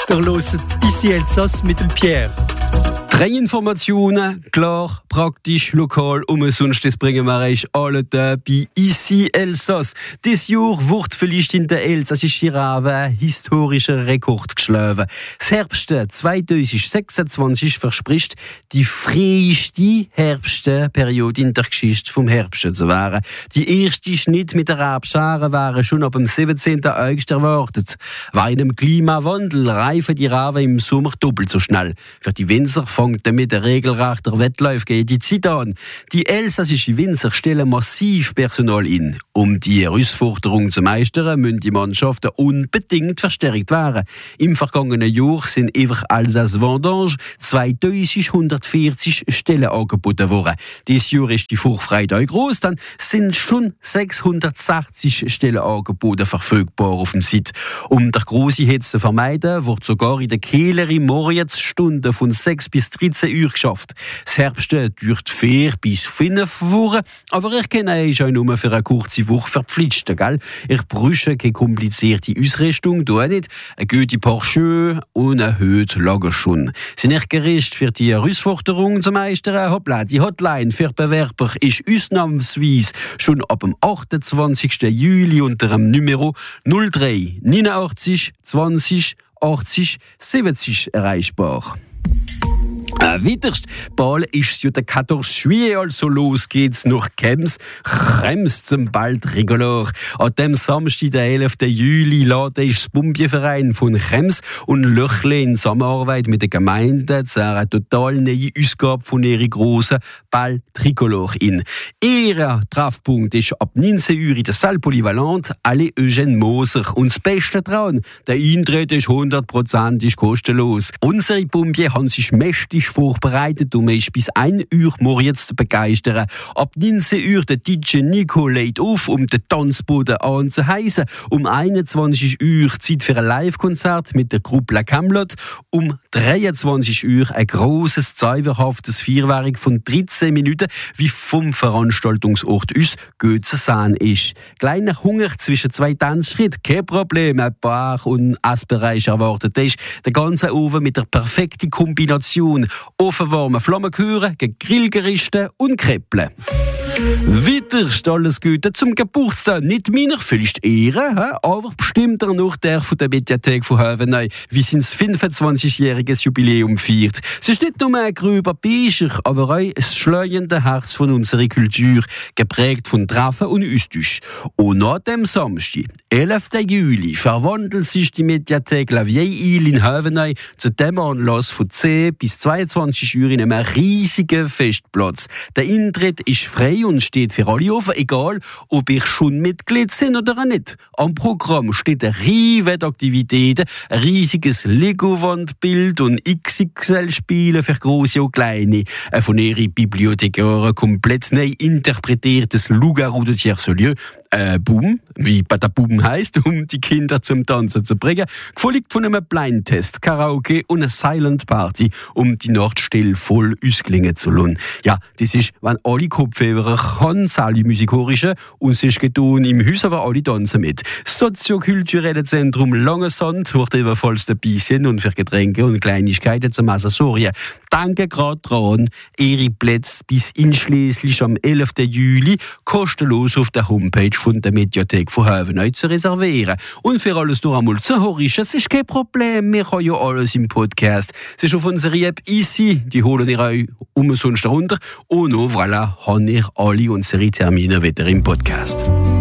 Der hört «Ici Elsass» mit dem Pierre. 3 Informationen, klar, praktisch, lokal, sonst das bringen wir euch alle bei «Ici Elsass». Dieses Jahr wird vielleicht in der elsassischen Rabe ein historischer Rekord geschlagen. Das Herbst 2026 verspricht die freieste Herbstperiode in der Geschichte vom Herbst zu werden. Die erste Schnitt mit der Rabschare waren schon ab dem 17. August erwartet. Wegen dem Klimawandel reifen die Raben im Sommer doppelt so schnell. Für die Winzer fängt damit ein regelrechter Wettlauf gegen die Zeit an. Die elsassischen Winzer stellen massiv Personal ein. Um die Herausforderung zu meistern, müssen die Mannschaften unbedingt verstärkt werden. Im vergangenen Jahr sind einfach Alsace Vendange 2140 Stellen angeboten worden. Dieses Jahr ist die Fruchtfreiheit groß, dann sind schon 660 Stellenangebote verfügbar auf dem Site. Um der grosse Hitze zu vermeiden, wird sogar in der Kehlerin Morgensstunden von 6 bis 13 Uhr geschafft. Das Herbst dauert 4 bis 5 Wochen, aber ich kenne euch auch nur für eine kurze Woche verpflichtet, gell? Ich brauche keine komplizierte Ausrüstung, nicht. Eine gute Paar Schuhe und eine Hüte lagen schon. Sind nicht gerichtet für die Herausforderung zu meistern? Hoppla, die Hotline für Bewerber ist ausnahmsweise schon ab dem 28. Juli unter dem Numero 03 89 20 80 70 erreichbar. Weiterst bald ist es ja der 14. Juillet, also los geht's nach Krems zum bald Rigolor. An dem Samstag, der 11. Juli, lädt das Bumbierverein von Krems und Löchle in Zusammenarbeit mit der Gemeinde zu einer total neuen Ausgabe von ihrem grossen Ball Tricolor in. Ihr Treffpunkt ist ab 19 Uhr in der Salle Polyvalente alle Eugène Moser. Und das Beste daran, der Eintritt ist 100% kostenlos. Unsere Bumbier haben sich mächtig vorbereitet, um es bis 1 Uhr morgens zu begeistern. Ab 19 Uhr der DJ Nico lädt auf, um den Tanzboden anzuheizen. Um 21 Uhr Zeit für ein Live-Konzert mit der Gruppe La Camelot. Um 23 Uhr ein grosses, zauberhaftes Feuerwerk von 13 Minuten, wie vom Veranstaltungsort aus gut zu sehen ist. Kleiner Hunger zwischen 2 Tanzschritten, kein Problem. Ein Bach und Essbereich erwartet ist. Der ganze Ofen mit der perfekten Kombination ofenwarme Flammenkuchen, Grillgerichte und Kreppeln. Weiter alles Gute zum Geburtstag. Nicht meiner, vielleicht Ehre, aber bestimmt noch der von der Mediathek von Hövenay, wie sein 25-jähriges Jubiläum feiert. Es ist nicht nur ein grüber Beischer, aber auch ein schleuendes Herz von unserer Kultur, geprägt von Treffen und Austausch. Und nach dem Samstag, 11. Juli, verwandelt sich die Mediathek La Vieille Ile in Hövenay zu dem Anlass von 10 bis 22 Uhr in einem riesigen Festplatz. Der Eintritt ist frei und steht für alle offen, egal ob ich schon Mitglied bin oder nicht. Am Programm steht eine Reihe Aktivitäten, ein riesiges Lego-Wandbild und XXL-Spiele für Grosse und Kleine. Ein von ihren Bibliothekaren komplett neu interpretiertes Loup-Garou de Tiercelieu. Boom, wie Badaboom heisst, um die Kinder zum Tanzen zu bringen, gefolgt von einem Blindtest, Karaoke und einer Silent Party, um die Nacht still voll ausklingen zu lassen. Ja, das ist, wenn alle Kopfhörer haben, alle musikorischen, und es ist getan im Haus, aber alle tanzen mit. Das soziokulturelle Zentrum Langesand wird ebenfalls dabei sein und für Getränke und Kleinigkeiten zum Accessorien. Danke gerade dran, ihre Plätze bis einschließlich am 11. Juli kostenlos auf der Homepage von der Mediathek von Hövenay zu reservieren. Und für alles noch einmal zu hören, es ist kein Problem, wir haben ja alles im Podcast. Es ist auf unserer App «Easy», die holen ihr euch umsonst runter. Und noch, voilà, haben ihr alle unsere Termine wieder im Podcast.